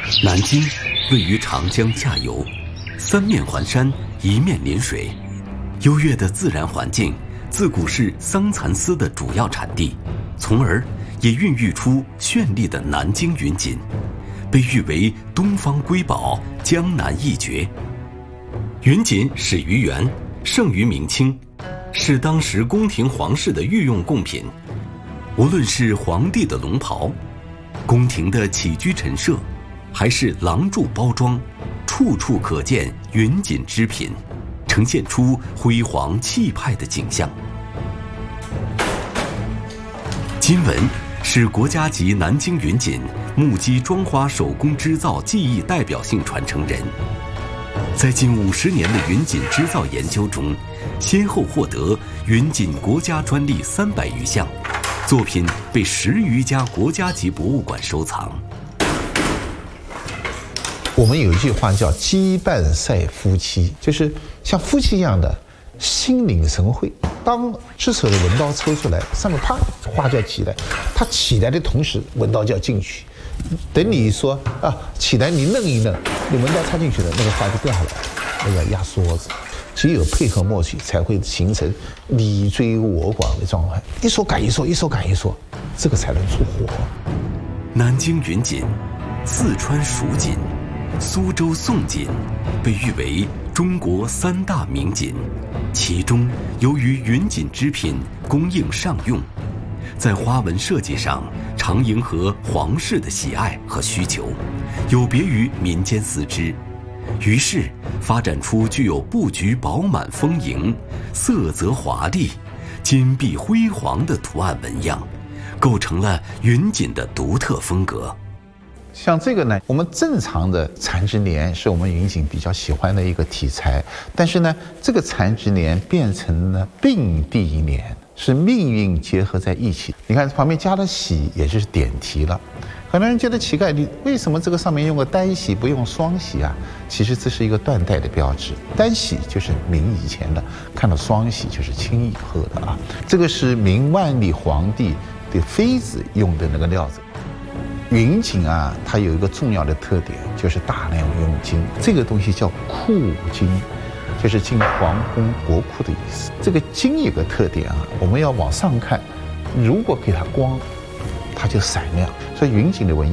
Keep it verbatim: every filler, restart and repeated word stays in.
南京位于长江下游，三面环山，一面临水，优越的自然环境自古是桑蚕丝的主要产地，从而也孕育出绚丽的南京云锦，被誉为东方瑰宝、江南一绝。云锦始于元，盛于明清，是当时宫廷皇室的御用贡品。无论是皇帝的龙袍、宫廷的起居陈设，还是廊柱包装，处处可见云锦织品，呈现出辉煌气派的景象。金文是国家级南京云锦木屐妆花手工织造技艺代表性传承人，在近五十年的云锦织造研究中，先后获得云锦国家专利三百余项，作品被十余家国家级博物馆收藏。 我们有一句话叫“羁绊赛夫妻”，就是像夫妻一样的心领神会。当织手的文刀抽出来，上面啪花就要起来，它起来的同时，文刀就要进去。等你说啊起来，你愣一愣，你文刀插进去了，那个花就掉下来，那个压梭子。只有配合默契，才会形成你追我赶的状态，一说赶一说，一说赶一说，这个才能出火。 南京云锦、四川蜀锦、苏州宋锦被誉为中国三大名锦，其中由于云锦织品供应上用，在花纹设计上常迎合皇室的喜爱和需求，有别于民间丝织，于是发展出具有布局饱满丰盈、色泽华丽、金碧辉煌的图案纹样，构成了云锦的独特风格。 像这个呢，我们正常的缠枝莲是我们云锦比较喜欢的一个题材，但是呢，这个缠枝莲变成了并蒂莲，是命运结合在一起。你看旁边加了喜，也就是点题了。很多人觉得奇怪，你为什么这个上面用个单喜不用双喜啊？其实这是一个断代的标志，单喜就是明以前的，看到双喜就是清以后的啊。这个是明万历皇帝的妃子用的那个料子。云锦啊，它有一个重要的特点，就是大量用金，这个东西叫库金，就是进皇宫国库的意思。这个金有个特点啊，我们要往上看，如果给它光，它就闪亮。所以云锦的纹